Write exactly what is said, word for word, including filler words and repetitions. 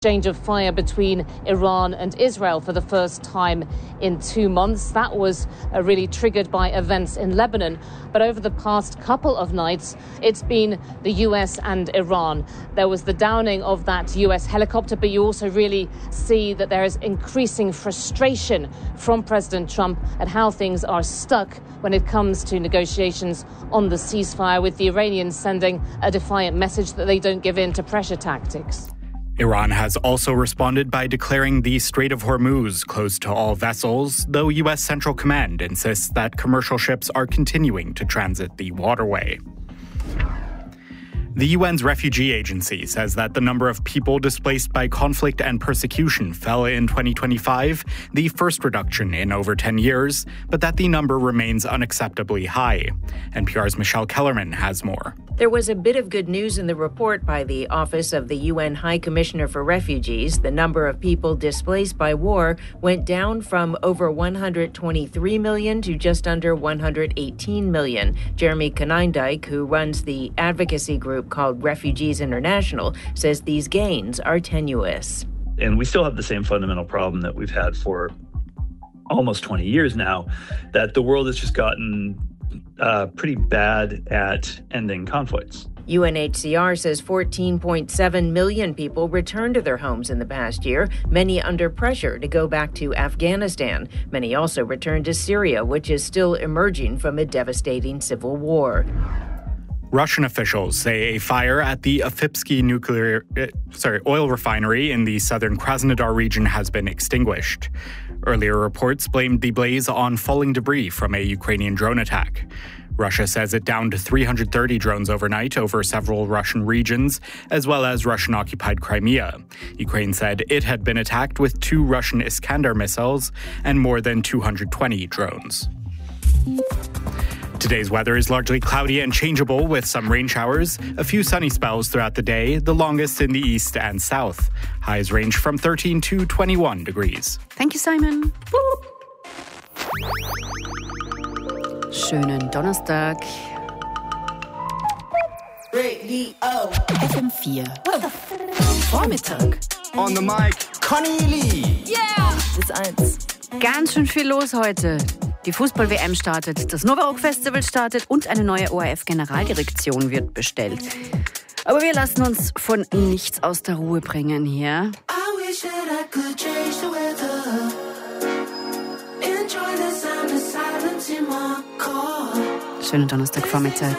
Exchange of fire between Iran and Israel for the first time in two months. That was uh, really triggered by events in Lebanon. But over the past couple of nights, it's been the U S and Iran. There was the downing of that U S helicopter, but you also really see that there is increasing frustration from President Trump at how things are stuck when it comes to negotiations on the ceasefire, with the Iranians sending a defiant message that they don't give in to pressure tactics. Iran has also responded by declaring the Strait of Hormuz closed to all vessels, though U S Central Command insists that commercial ships are continuing to transit the waterway. The U N's Refugee Agency says that the number of people displaced by conflict and persecution fell in twenty twenty-five, the first reduction in over ten years, but that the number remains unacceptably high. N P R's Michelle Kellerman has more. There was a bit of good news in the report by the Office of the U N High Commissioner for Refugees. The number of people displaced by war went down from over one hundred twenty-three million to just under one hundred eighteen million. Jeremy Konyndyk, who runs the advocacy group called Refugees International, says these gains are tenuous. And we still have the same fundamental problem that we've had for almost twenty years now, that the world has just gotten uh, pretty bad at ending conflicts. U N H C R says fourteen point seven million people returned to their homes in the past year, many under pressure to go back to Afghanistan. Many also returned to Syria, which is still emerging from a devastating civil war. Russian officials say a fire at the Afipsky nuclear, uh, sorry, oil refinery in the southern Krasnodar region has been extinguished. Earlier reports blamed the blaze on falling debris from a Ukrainian drone attack. Russia says it downed three hundred thirty drones overnight over several Russian regions, as well as Russian-occupied Crimea. Ukraine said it had been attacked with two Russian Iskander missiles and more than two hundred twenty drones. Today's weather is largely cloudy and changeable with some rain showers, a few sunny spells throughout the day, the longest in the east and south. Highs range from thirteen to twenty-one degrees. Thank you, Simon. Schönen Donnerstag. Radio F M vier. Vormittag. On the mic, Conny Lee. Yeah! Bis eins. Ganz schön viel los heute. Die Fußball-W M startet, das Nova Rock Festival startet und eine neue O R F-Generaldirektion wird bestellt. Aber wir lassen uns von nichts aus der Ruhe bringen hier. Schönen Donnerstagvormittag.